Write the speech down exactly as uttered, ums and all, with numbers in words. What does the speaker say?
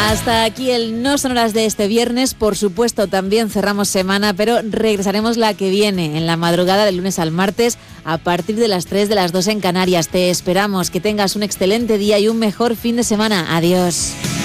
Hasta aquí el No Sonoras de este viernes. Por supuesto, también cerramos semana, pero regresaremos la que viene, en la madrugada del lunes al martes, a partir de las tres, de las dos en Canarias. Te esperamos, que tengas un excelente día y un mejor fin de semana. Adiós.